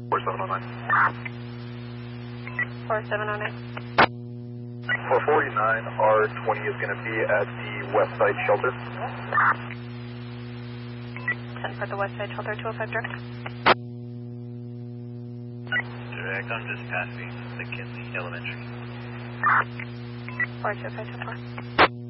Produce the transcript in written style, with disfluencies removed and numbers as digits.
4709. 4709. 449 R20 is going to be at the west side shelter. 10 for the west side shelter, 205 direct. Direct, I'm just passing McKinley Elementary. 42524.